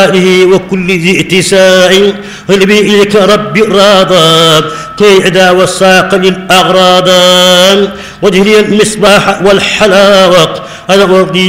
وكل ذي اتساع غلبي إليك ربي راضا كي عدا والساق للأغراض وجهلي المصباح والحلاوق أنا أرضي